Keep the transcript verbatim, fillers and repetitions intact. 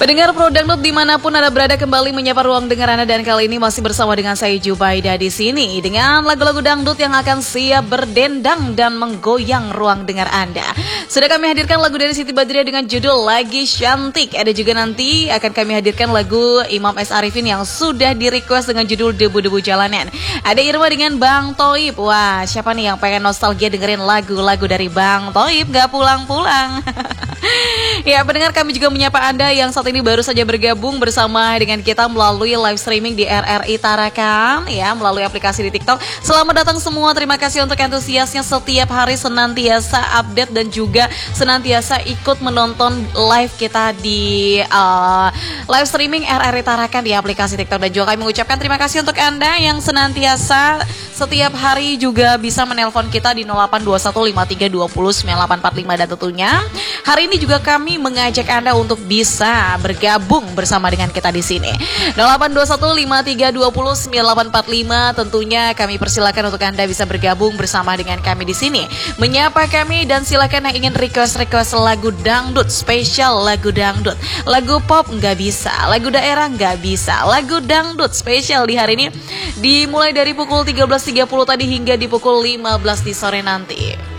Pendengar Pro Dangdut dimanapun Anda berada, kembali menyapa ruang dengar Anda, dan kali ini masih bersama dengan saya Jubaida di sini dengan lagu-lagu dangdut yang akan siap berdendang dan menggoyang ruang dengar Anda. Sudah kami hadirkan lagu dari Siti Badriah dengan judul Lagi Cantik. Ada juga nanti akan kami hadirkan lagu Imam S. Arifin yang sudah di-request dengan judul Debu-Debu Jalanan. Ada Irma dengan Bang Toib. Wah, siapa nih yang pengen nostalgia dengerin lagu-lagu dari Bang Toib gak pulang-pulang? Ya, pendengar, kami juga menyapa Anda yang saat ini baru saja bergabung bersama dengan kita melalui live streaming di R R I Tarakan, ya, melalui aplikasi di TikTok. Selamat datang semua, terima kasih untuk antusiasnya setiap hari senantiasa update dan juga senantiasa ikut menonton live kita di uh, live streaming R R I Tarakan di aplikasi TikTok. Dan juga kami mengucapkan terima kasih untuk Anda yang senantiasa setiap hari juga bisa menelpon kita di nol delapan dua satu lima tiga dua nol sembilan delapan empat lima, dan tentunya hari ini juga kami mengajak Anda untuk bisa bergabung bersama dengan kita di sini. nol delapan dua satu lima tiga dua nol sembilan delapan empat lima, tentunya kami persilakan untuk Anda bisa bergabung bersama dengan kami di sini. Menyapa kami, dan silakan yang ingin request-request lagu dangdut, spesial lagu dangdut. Lagu pop nggak bisa, lagu daerah nggak bisa, lagu dangdut spesial di hari ini dimulai dari pukul tiga belas tiga puluh tadi hingga di pukul lima belas di sore nanti.